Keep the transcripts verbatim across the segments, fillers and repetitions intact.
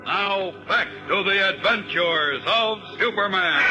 Now, back to the adventures of Superman.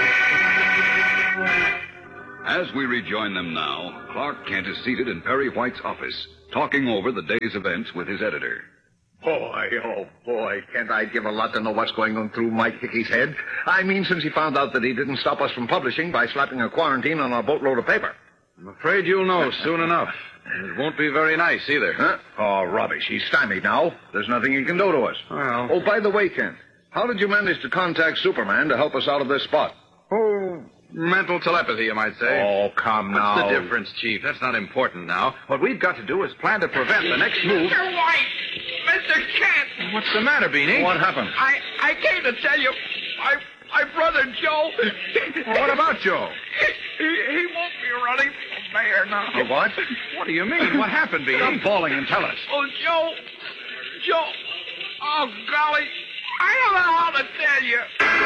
As we rejoin them now, Clark Kent is seated in Perry White's office, talking over the day's events with his editor. Boy, oh boy, can't I give a lot to know what's going on through Mike Hickey's head? I mean, since he found out that he didn't stop us from publishing by slapping a quarantine on our boatload of paper. I'm afraid you'll know soon enough. It won't be very nice either. Huh? Oh, rubbish. He's stymied now. There's nothing he can do to us. Well... Oh, by the way, Kent, how did you manage to contact Superman to help us out of this spot? Oh, mental telepathy, you might say. Oh, come now. What's the difference, Chief? That's not important now. What we've got to do is plan to prevent the next move... Mister White! Mister Kent! What's the matter, Beanie? What happened? I, I came to tell you, my, my brother Joe... Well, what about Joe? He, he won't be running for mayor now. Hey, what? What do you mean? What happened, Beanie? Stop bawling and tell us. Oh, Joe... Joe... Oh, golly... I don't know how to tell you.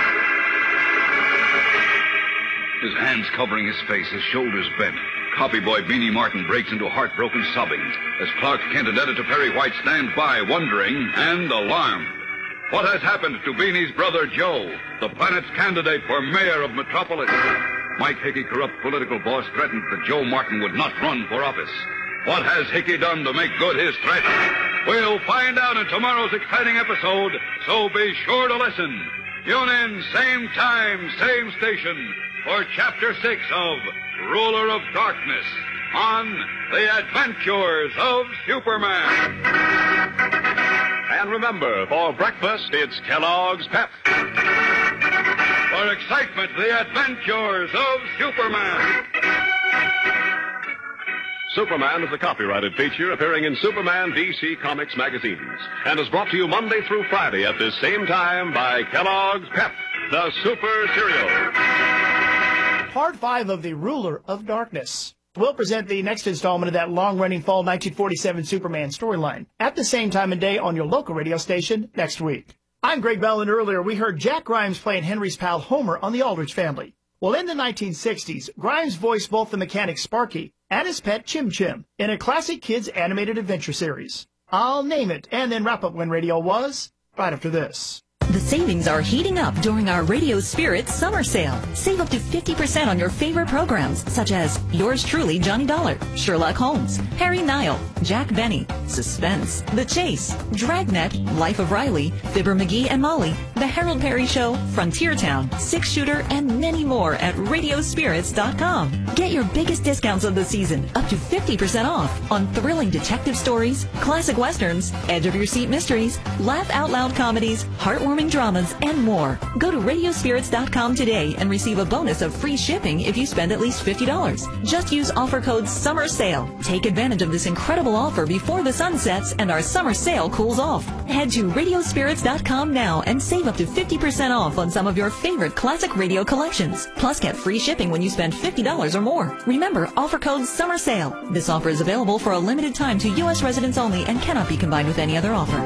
His hands covering his face, his shoulders bent. Copyboy Beanie Martin breaks into heartbroken sobbing as Clark Kent and Editor Perry White stand by, wondering and alarmed. What has happened to Beanie's brother Joe, the planet's candidate for mayor of Metropolis? Mike Hickey, corrupt political boss, threatened that Joe Martin would not run for office. What has Hickey done to make good his threat? We'll find out in tomorrow's exciting episode, so be sure to listen. Tune in, same time, same station, for Chapter six of Ruler of Darkness on The Adventures of Superman. And remember, for breakfast, it's Kellogg's Pep. For excitement, The Adventures of Superman. Superman is a copyrighted feature appearing in Superman D C Comics magazines and is brought to you Monday through Friday at this same time by Kellogg's Pep, the super cereal. Part five of The Ruler of Darkness. We'll present the next installment of that long-running fall nineteen forty-seven Superman storyline at the same time and day on your local radio station next week. I'm Greg Bell, and earlier we heard Jack Grimes playing Henry's pal Homer on The Aldrich Family. Well, in the nineteen sixties, Grimes voiced both the mechanic Sparky and his pet Chim Chim in a classic kids animated adventure series. I'll name it, and then wrap up when radio was, right after this. The savings are heating up during our Radio Spirit summer sale. Save up to fifty percent on your favorite programs, such as Yours Truly, Johnny Dollar, Sherlock Holmes, Harry Nile, Jack Benny, Suspense, The Chase, Dragnet, Life of Riley, Fibber McGee and Molly, The Harold Perry Show, Frontier Town, Six Shooter, and many more at radio spirits dot com. Get your biggest discounts of the season, up to fifty percent off on thrilling detective stories, classic westerns, edge-of-your-seat mysteries, laugh-out-loud comedies, heartwarming dramas, and more. Go to radio spirits dot com today and receive a bonus of free shipping if you spend at least fifty dollars. Just use offer code SUMMERSALE. Take advantage of this incredible offer before the sun sets and our summer sale cools off. Head to radio spirits dot com now and save up to fifty percent off on some of your favorite classic radio collections. Plus, get free shipping when you spend fifty dollars or more. Remember, offer code SUMMERSALE. This offer is available for a limited time to U S residents only and cannot be combined with any other offer.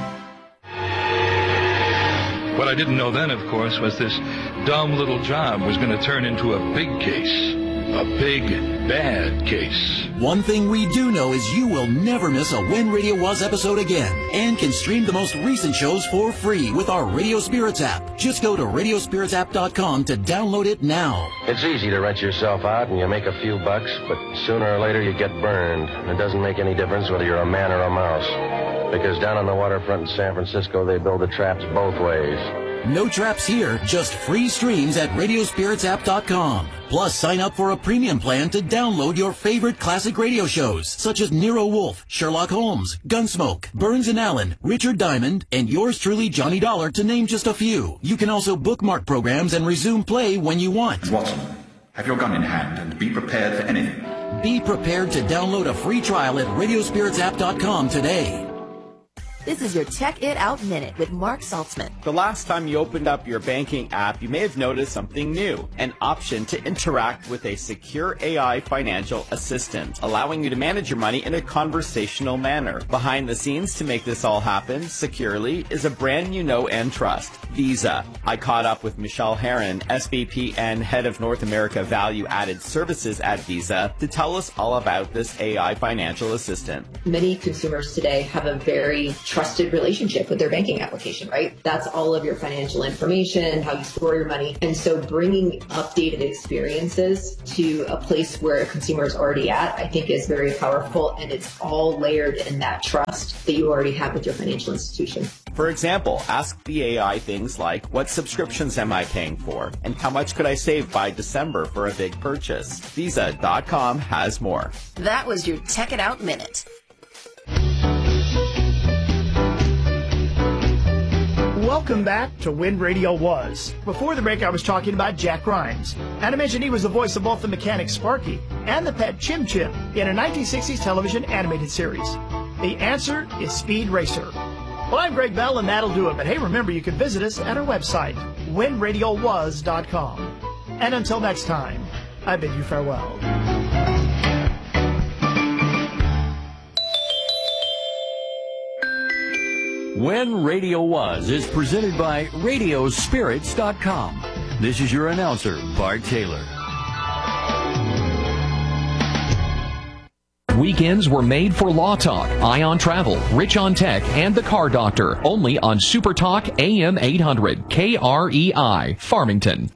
What I didn't know then, of course, was this dumb little job was going to turn into a big case. A big, bad case. One thing we do know is you will never miss a When Radio Was episode again and can stream the most recent shows for free with our Radio Spirits app. Just go to radio spirits app dot com to download it now. It's easy to rent yourself out and you make a few bucks, but sooner or later you get burned. And it doesn't make any difference whether you're a man or a mouse. Because down on the waterfront in San Francisco, they build the traps both ways. No traps here, just free streams at radio spirits app dot com. Plus, sign up for a premium plan to download your favorite classic radio shows, such as Nero Wolfe, Sherlock Holmes, Gunsmoke, Burns and Allen, Richard Diamond, and yours truly, Johnny Dollar, to name just a few. You can also bookmark programs and resume play when you want. Watson, have your gun in hand and be prepared for anything. Be prepared to download a free trial at radio spirits app dot com today. This is your Check It Out Minute with Mark Saltzman. The last time you opened up your banking app, you may have noticed something new, an option to interact with a secure A I financial assistant, allowing you to manage your money in a conversational manner. Behind the scenes to make this all happen securely is a brand you know and trust, Visa. I caught up with Michelle Herron, S V P and Head of North America Value Added Services at Visa, to tell us all about this A I financial assistant. Many consumers today have a very trusted relationship with their banking application, right? That's all of your financial information, how you store your money. And so bringing updated experiences to a place where a consumer is already at, I think is very powerful, and it's all layered in that trust that you already have with your financial institution. For example, ask the A I things like, what subscriptions am I paying for? And how much could I save by December for a big purchase? Visa dot com has more. That was your Tech It Out Minute. Welcome back to When Radio Was. Before the break, I was talking about Jack Grimes, and I mentioned he was the voice of both the mechanic Sparky and the pet Chim Chim in a nineteen sixties television animated series. The answer is Speed Racer. Well, I'm Greg Bell, and that'll do it. But hey, remember, you can visit us at our website, when radio was dot com. And until next time, I bid you farewell. When Radio Was is presented by radio spirits dot com. This is your announcer, Bart Taylor. Weekends were made for Law Talk, Ion Travel, Rich on Tech, and The Car Doctor. Only on Super Talk A M eight hundred, K R E I, Farmington.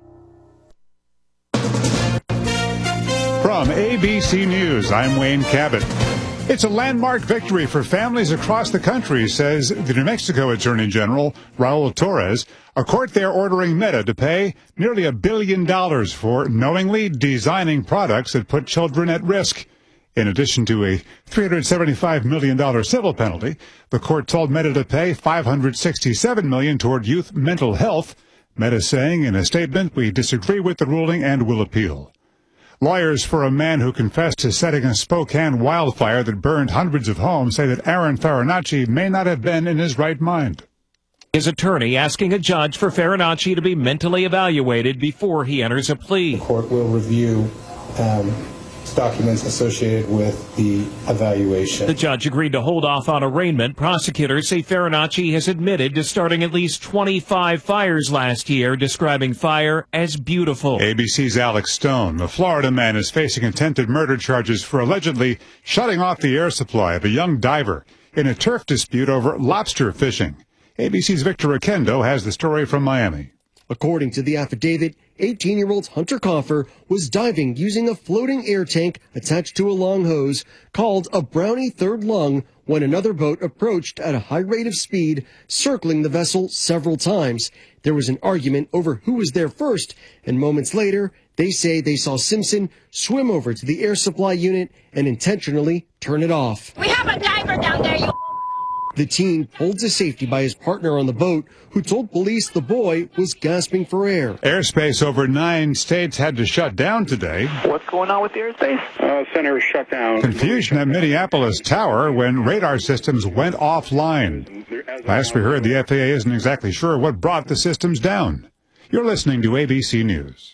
From A B C News, I'm Wayne Cabot. It's a landmark victory for families across the country, says the New Mexico Attorney General, Raul Torres. A court there ordering Meta to pay nearly a billion dollars for knowingly designing products that put children at risk. In addition to a three hundred seventy-five million dollars civil penalty, the court told Meta to pay five hundred sixty-seven million dollars toward youth mental health. Meta saying in a statement, we disagree with the ruling and will appeal. Lawyers for a man who confessed to setting a Spokane wildfire that burned hundreds of homes say that Aaron Farinacci may not have been in his right mind. His attorney asking a judge for Farinacci to be mentally evaluated before he enters a plea. The court will review um, documents associated with the evaluation. The judge agreed to hold off on arraignment. Prosecutors say Farinacci has admitted to starting at least twenty-five fires last year, describing fire as beautiful. A B C's Alex Stone. The Florida man is facing attempted murder charges for allegedly shutting off the air supply of a young diver in a turf dispute over lobster fishing. A B C's Victor Oquendo has the story from Miami. According to the affidavit, eighteen-year-old Hunter Coffer was diving using a floating air tank attached to a long hose called a Brownie Third Lung when another boat approached at a high rate of speed, circling the vessel several times. There was an argument over who was there first, and moments later, they say they saw Simpson swim over to the air supply unit and intentionally turn it off. We have a diver down there, you... The teen pulled to safety by his partner on the boat, who told police the boy was gasping for air. Airspace over nine states had to shut down today. What's going on with the airspace? Uh, center is shut down. Confusion at Minneapolis Tower when radar systems went offline. Last we heard, the F A A isn't exactly sure what brought the systems down. You're listening to A B C News.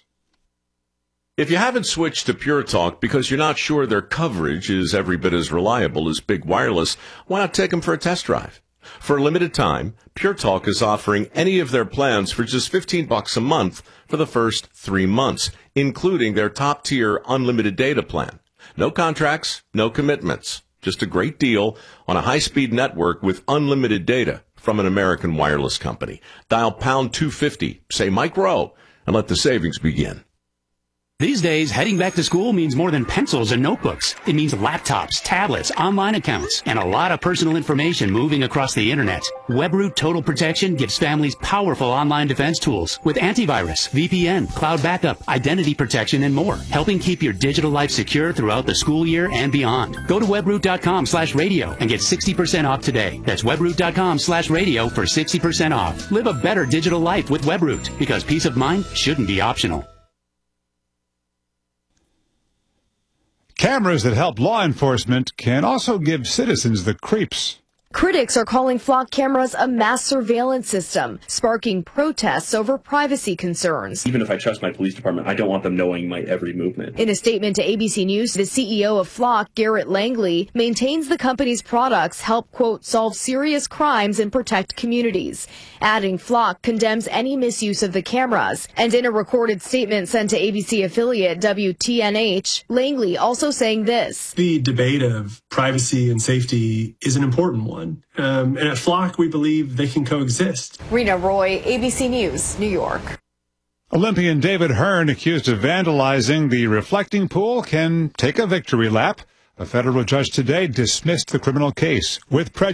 If you haven't switched to Pure Talk because you're not sure their coverage is every bit as reliable as Big Wireless, why not take them for a test drive? For a limited time, Pure Talk is offering any of their plans for just fifteen bucks a month for the first three months, including their top-tier unlimited data plan. No contracts, no commitments. Just a great deal on a high-speed network with unlimited data from an American wireless company. Dial pound two fifty, say Mike Rowe, and let the savings begin. These days, heading back to school means more than pencils and notebooks. It means laptops, tablets, online accounts, and a lot of personal information moving across the internet. WebRoot Total Protection gives families powerful online defense tools with antivirus, V P N, cloud backup, identity protection, and more, helping keep your digital life secure throughout the school year and beyond. Go to webroot.com slash radio and get sixty percent off today. That's webroot.com slash radio for sixty percent off. Live a better digital life with WebRoot, because peace of mind shouldn't be optional. Cameras that help law enforcement can also give citizens the creeps. Critics are calling Flock cameras a mass surveillance system, sparking protests over privacy concerns. Even if I trust my police department, I don't want them knowing my every movement. In a statement to A B C News, the C E O of Flock, Garrett Langley, maintains the company's products help, quote, solve serious crimes and protect communities. Adding Flock condemns any misuse of the cameras. And in a recorded statement sent to A B C affiliate W T N H, Langley also saying this. The debate of privacy and safety is an important one. one. Um, and at Flock, we believe they can coexist. Rena Roy, A B C News, New York. Olympian David Hearn, accused of vandalizing the reflecting pool, can take a victory lap. A federal judge today dismissed the criminal case with prejudice.